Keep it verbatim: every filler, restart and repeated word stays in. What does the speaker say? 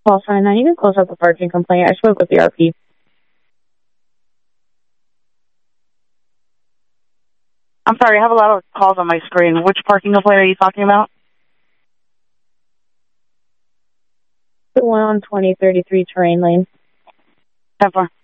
Call sign nine, you can close out the parking complaint. I spoke with the R P. I'm sorry, I have a lot of calls on my screen. Which parking complaint are you talking about? The one on twenty thirty-three Terrain Lane. ten four.